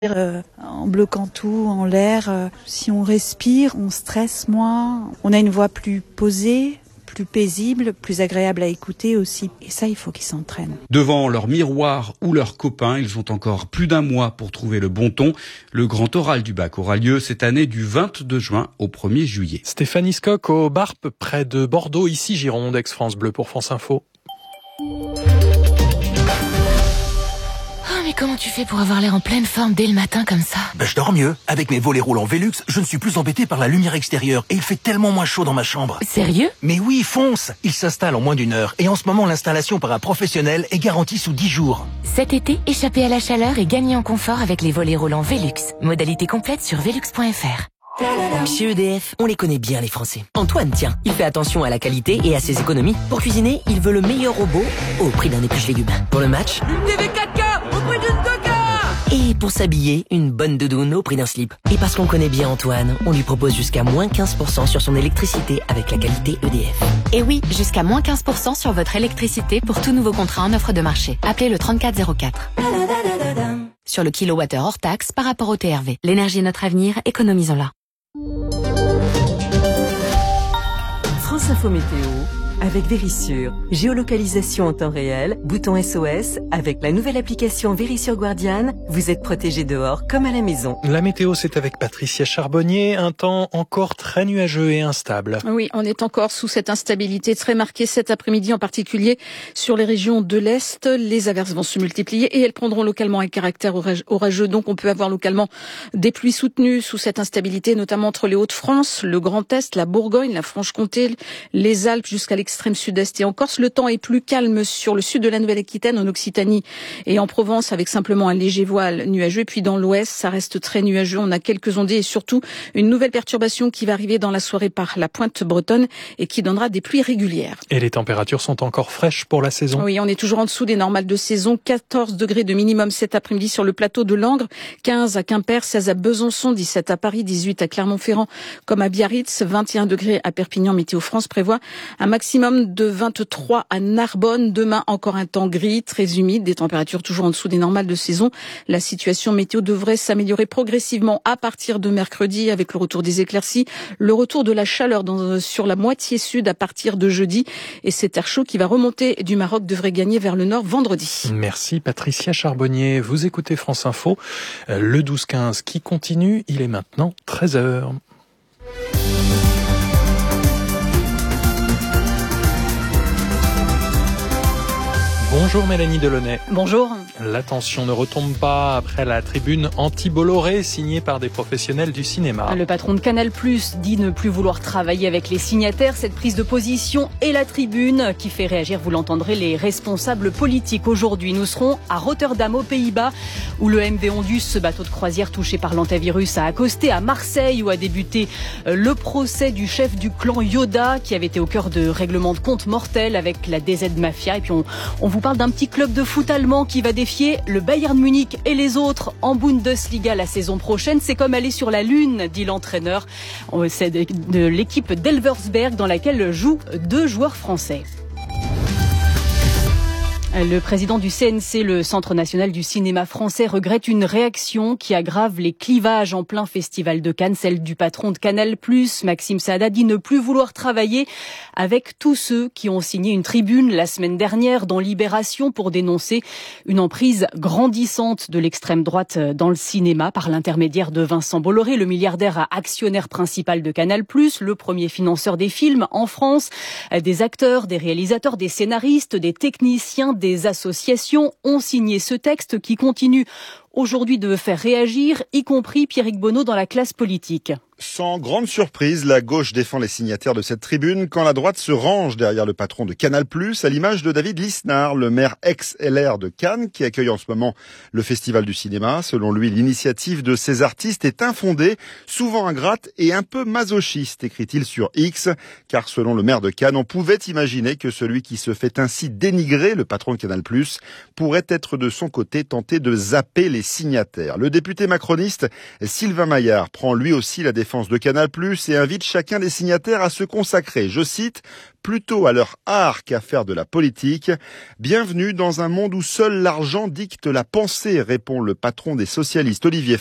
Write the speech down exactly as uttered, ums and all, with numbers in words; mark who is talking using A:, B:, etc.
A: Euh, en bloquant tout, en l'air. Euh, si on respire, on stresse moins, on a une voix plus posée, plus paisible, plus agréable à écouter aussi. Et ça, il faut qu'ils s'entraînent.
B: Devant leur miroir ou leurs copains, ils ont encore plus d'un mois pour trouver le bon ton. Le grand oral du bac aura lieu cette année du vingt-deux juin au premier juillet.
C: Stéphanie Scock au Barp, près de Bordeaux, ici Gironde, ex-France Bleu pour France Info.
D: Mais comment tu fais pour avoir l'air en pleine forme dès le matin comme ça?
E: Ben je dors mieux. Avec mes volets roulants Velux, je ne suis plus embêté par la lumière extérieure et il fait tellement moins chaud dans ma chambre.
D: Sérieux?
E: Mais oui, fonce! Il s'installe en moins d'une heure et en ce moment l'installation par un professionnel est garantie sous dix jours.
D: Cet été, échappez à la chaleur et gagnez en confort avec les volets roulants Velux. Modalité complète sur velux point f r.
F: Chez E D F, on les connaît bien les Français. Antoine, tiens, il fait attention à la qualité et à ses économies. Pour cuisiner, il veut le meilleur robot au prix d'un épluche légumes. Pour le match,
G: une T V quatre K au prix d'une deux K.
F: Et pour s'habiller, une bonne doudoune au prix d'un slip. Et parce qu'on connaît bien Antoine, on lui propose jusqu'à moins quinze pour cent sur son électricité avec la qualité E D F.
H: Et oui, jusqu'à moins quinze pour cent sur votre électricité pour tout nouveau contrat en offre de marché. Appelez le trente-quatre zéro quatre. Sur le kilowattheure hors taxe par rapport au T R V. L'énergie est notre avenir, économisons-la.
I: France Info Météo avec Vérissure. Géolocalisation en temps réel, bouton S O S. Avec la nouvelle application Vérissure Guardian, vous êtes protégé dehors comme à la maison.
C: La météo, c'est avec Patricia Charbonnier. Un temps encore très nuageux et instable.
J: Oui, on est encore sous cette instabilité très marquée cet après-midi, en particulier sur les régions de l'Est. Les averses vont se multiplier et elles prendront localement un caractère orageux. Donc on peut avoir localement des pluies soutenues sous cette instabilité, notamment entre les Hauts-de-France, le Grand Est, la Bourgogne, la Franche-Comté, les Alpes jusqu'à l'extrême sud-est et en Corse. Le temps est plus calme sur le sud de la Nouvelle-Aquitaine, en Occitanie et en Provence, avec simplement un léger voile nuageux. Et puis dans l'ouest, ça reste très nuageux. On a quelques ondées et surtout une nouvelle perturbation qui va arriver dans la soirée par la pointe bretonne et qui donnera des pluies régulières.
C: Et les températures sont encore fraîches pour la saison.
J: Oui, on est toujours en dessous des normales de saison. quatorze degrés de minimum cet après-midi sur le plateau de Langres, quinze à Quimper, seize à Besançon, dix-sept à Paris, dix-huit à Clermont-Ferrand comme à Biarritz, vingt et un degrés à Perpignan. Météo France prévoit un maximum de vingt-trois à Narbonne. Demain, encore un temps gris, très humide, des températures toujours en dessous des normales de saison. La situation météo devrait s'améliorer progressivement à partir de mercredi avec le retour des éclaircies, le retour de la chaleur dans, sur la moitié sud à partir de jeudi. Et cet air chaud qui va remonter du Maroc devrait gagner vers le nord vendredi.
C: Merci Patricia Charbonnier. Vous écoutez France Info. Le douze quinze qui continue, il est maintenant treize heures. Bonjour Mélanie Delaunay.
J: Bonjour.
C: L'attention ne retombe pas après la tribune anti-Bolloré signée par des professionnels du cinéma.
K: Le patron de Canal plus, dit ne plus vouloir travailler avec les signataires. Cette prise de position et la tribune qui fait réagir, vous l'entendrez, les responsables politiques. Aujourd'hui, nous serons à Rotterdam, aux Pays-Bas, où le M V Ondus, ce bateau de croisière touché par l'antivirus, a accosté, à Marseille, où a débuté le procès du chef du clan Yoda, qui avait été au cœur de règlements de compte mortels avec la D Z Mafia. Et puis on, on vous parle d'un petit club de foot allemand qui va défier le Bayern Munich et les autres en Bundesliga la saison prochaine. C'est comme aller sur la Lune, dit l'entraîneur. C'est de, de l'équipe d'Elversberg dans laquelle jouent deux joueurs français. Le président du C N C, le Centre national du cinéma français, regrette une réaction qui aggrave les clivages en plein festival de Cannes, celle du patron de Canal plus, Maxime Saada, dit ne plus vouloir travailler avec tous ceux qui ont signé une tribune la semaine dernière dans Libération pour dénoncer une emprise grandissante de l'extrême droite dans le cinéma par l'intermédiaire de Vincent Bolloré, le milliardaire actionnaire principal de Canal plus, le premier financeur des films en France. Des acteurs, des réalisateurs, des scénaristes, des techniciens, des associations ont signé ce texte qui continue aujourd'hui de faire réagir, y compris Pierrick Bonneau dans la classe politique.
L: Sans grande surprise, la gauche défend les signataires de cette tribune quand la droite se range derrière le patron de Canal plus, à l'image de David Lisnard, le maire ex-L R de Cannes, qui accueille en ce moment le Festival du cinéma. Selon lui, l'initiative de ces artistes est infondée, souvent ingrate et un peu masochiste, écrit-il sur X, car selon le maire de Cannes, on pouvait imaginer que celui qui se fait ainsi dénigrer, le patron de Canal plus, pourrait être de son côté tenté de zapper les signataires. Le député macroniste Sylvain Maillard prend lui aussi la défense défense de Canal+, et invite chacun des signataires à se consacrer, je cite, plutôt à leur art qu'à faire de la politique. Bienvenue dans un monde où seul l'argent dicte la pensée, répond le patron des socialistes Olivier